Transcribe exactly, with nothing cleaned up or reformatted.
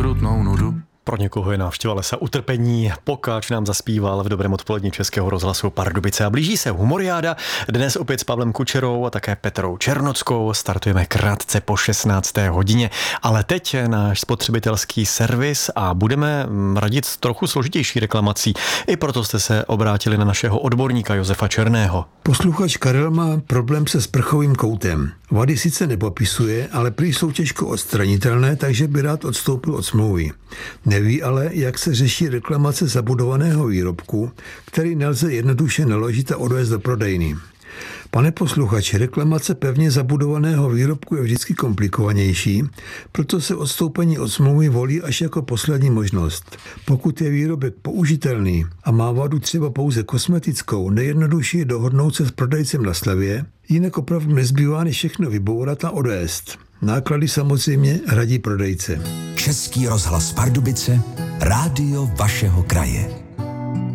ukrutnou nudu. Pro někoho je návštěva lesa utrpení. Pokáč nám zaspíval v dobrém odpolední Českého rozhlasu Pardubice a blíží se Humoriáda. Dnes opět s Pavlem Kučerou a také Petrou Černockou. Startujeme krátce po šestnácté hodině, ale teď je náš spotřebitelský servis a budeme radit s trochu složitější reklamací. I proto jste se obrátili na našeho odborníka Josefa Černého. Posluchač Karel má problém se sprchovým koutem. Vady sice nepopisuje, ale prý jsou těžko odstranitelné, takže by rád odstoupil od smlouvy. Neví ale, jak se řeší reklamace zabudovaného výrobku, který nelze jednoduše naložit a odvést do prodejny. Pane posluchači, reklamace pevně zabudovaného výrobku je vždycky komplikovanější, proto se odstoupení od smlouvy volí až jako poslední možnost. Pokud je výrobek použitelný a má vadu třeba pouze kosmetickou, nejjednodušší je dohodnout se s prodejcem na slevě, jinak opravdu nezbývá než všechno vybourat a odvést. Náklady samozřejmě hradí prodejce. Český rozhlas Pardubice, rádio vašeho kraje.